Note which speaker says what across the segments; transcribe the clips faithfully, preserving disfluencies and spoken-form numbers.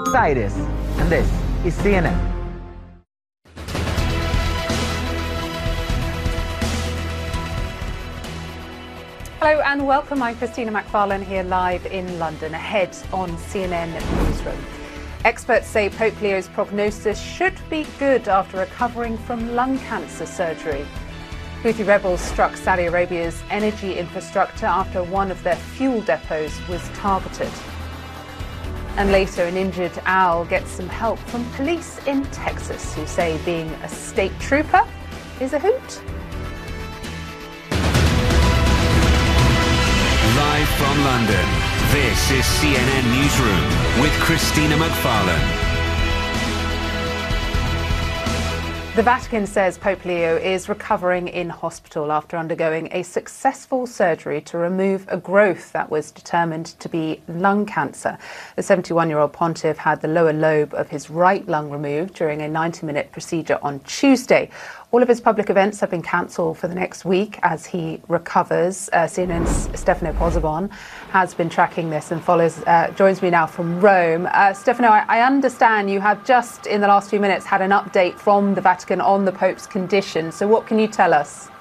Speaker 1: Zaides, and this is C N N.
Speaker 2: Hello and welcome. I'm Christina McFarlane here live in London, ahead on C N N Newsroom. Experts say Pope Leo's prognosis should be good after recovering from lung cancer surgery. Houthi rebels struck Saudi Arabia's energy infrastructure after one of their fuel depots was targeted. And later, an injured owl gets some help from police in Texas who say being a state trooper is a hoot.
Speaker 3: Live from London, this is C N N Newsroom with Christina McFarlane.
Speaker 2: The Vatican says Pope Leo is recovering in hospital after undergoing a successful surgery to remove a growth that was determined to be lung cancer. The seventy-one-year-old pontiff had the lower lobe of his right lung removed during a ninety-minute procedure on Tuesday. All of his public events have been cancelled for the next week as he recovers. Uh, C N N's Stefano Pozzebon has been tracking this and follows. Uh, joins me now from Rome. Uh, Stefano, I, I understand you have just in the last few minutes had an update from the Vatican on the Pope's condition. So what can you tell us?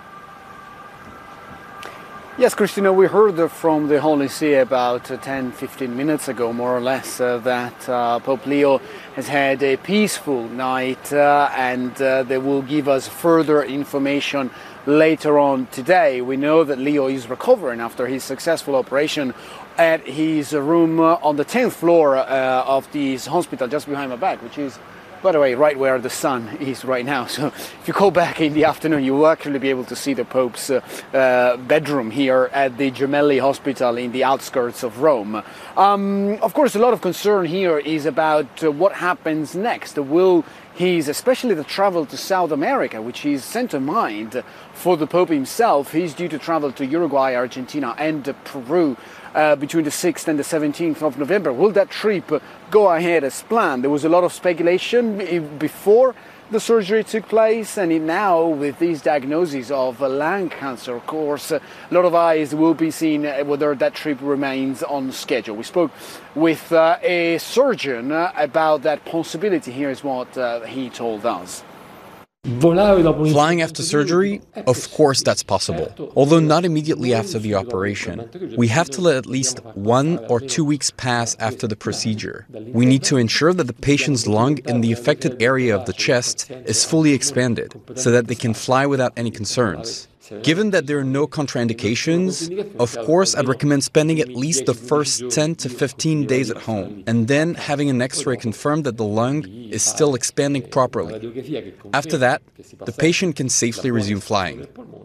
Speaker 4: Yes, Christina, we heard from the Holy See about uh, ten, fifteen minutes ago, more or less, uh, that uh, Pope Leo has had a peaceful night uh, and uh, they will give us further information later on today. We know that Leo is recovering after his successful operation at his room uh, on the tenth floor uh, of this hospital just behind my back, which is, by the way, right where the sun is right now. So if you go back in the afternoon, you will actually be able to see the Pope's uh, uh, bedroom here at the Gemelli Hospital in the outskirts of Rome. Um, of course, a lot of concern here is about uh, what happens next. Will his, especially the travel to South America, which is center mind for the Pope himself. He's due to travel to Uruguay, Argentina and uh, Peru Uh, between the sixth and the seventeenth of November. Will that trip uh, go ahead as planned? There was a lot of speculation before the surgery took place, and now with these diagnoses of uh, lung cancer, of course, uh, a lot of eyes will be seen uh, whether that trip remains on schedule. We spoke with uh, a surgeon uh, about that possibility. Here is what uh, he told us.
Speaker 5: Flying after surgery? Of course that's possible, although not immediately after the operation. We have to let at least one or two weeks pass after the procedure. We need to ensure that the patient's lung in the affected area of the chest is fully expanded, so that they can fly without any concerns. Given that there are no contraindications, of course I'd recommend spending at least the first ten to fifteen days at home, and then having an X-ray confirm that the lung is still expanding properly. After that, the patient can safely resume flying.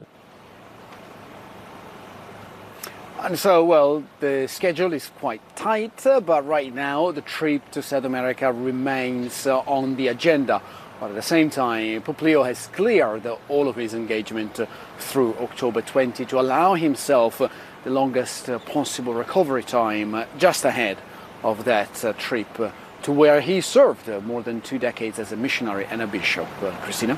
Speaker 4: And so, well, the schedule is quite tight, uh, but right now the trip to South America remains uh, on the agenda. But at the same time, Pope Leo has cleared all of his engagement uh, through October twentieth to allow himself uh, the longest uh, possible recovery time uh, just ahead of that uh, trip uh, to where he served uh, more than two decades as a missionary and a bishop. Uh, Christina?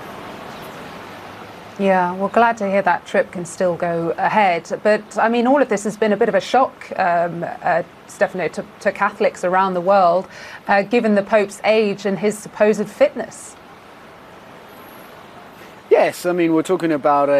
Speaker 2: Yeah, well, glad to hear that trip can still go ahead. But, I mean, all of this has been a bit of a shock, um, uh, Stefano, to, to Catholics around the world, uh, given the Pope's age and his supposed fitness.
Speaker 4: Yes, I mean, we're talking about a